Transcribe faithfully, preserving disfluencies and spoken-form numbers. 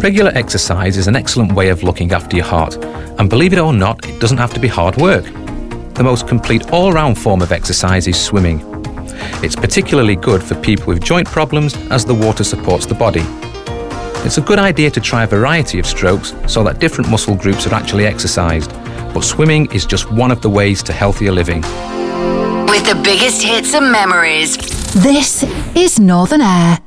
Regular exercise is an excellent way of looking after your heart, and believe it or not, it doesn't have to be hard work. The most complete all-round form of exercise is swimming. It's particularly good for people with joint problems as the water supports the body. It's a good idea to try a variety of strokes so that different muscle groups are actually exercised, but swimming is just one of the ways to healthier living. With the biggest hits and memories. This is Northern Air.